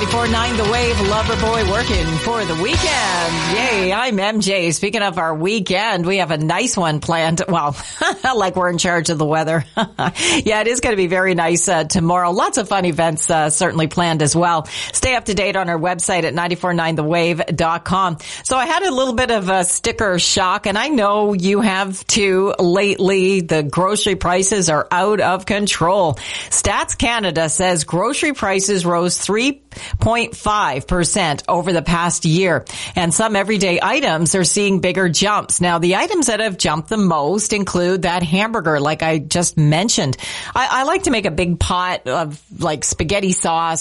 94.9 The Wave, Loverboy working for the weekend. Yay, I'm MJ. Speaking of our weekend, we have a nice one planned. Well, like we're in charge of the weather. Yeah, it is going to be very nice tomorrow. Lots of fun events certainly planned as well. Stay up to date on our website at 949thewave.com. So I had a little bit of a sticker shock, and I know you have too lately. The grocery prices are out of control. Stats Canada says grocery prices rose 3.5% over the past year, and some everyday items are seeing bigger jumps. Now, the items that have jumped the most include that hamburger, like I just mentioned. I like to make a big pot of like spaghetti sauce